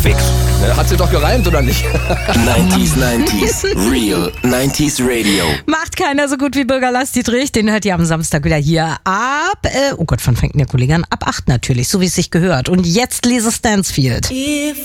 fix. Hat sie doch gereimt, oder nicht? 90s, Real 90s Radio. Macht keiner so gut wie Bürger Lars Dietrich. Den hört ihr am Samstag wieder hier ab, oh Gott, wann fängt denn der Kollege an? Ab 8 natürlich, so wie es sich gehört. Und jetzt Lisa Stansfield.